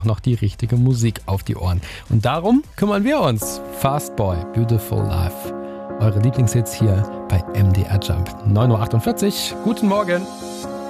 noch die richtige Musik auf die Ohren. Und darum kümmern wir uns. Fast Boy, Beautiful Life. Eure Lieblingshits hier bei MDR Jump. 9.48 Uhr. Guten Morgen.